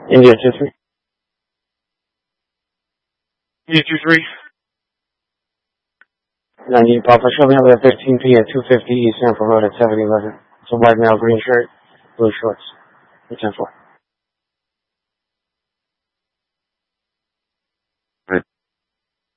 India 2-3. India 2-3. 90 Papa, show me up at 15P at 250 East Sanford Road at 711. It's a white male, green shirt, blue shorts. 10-4.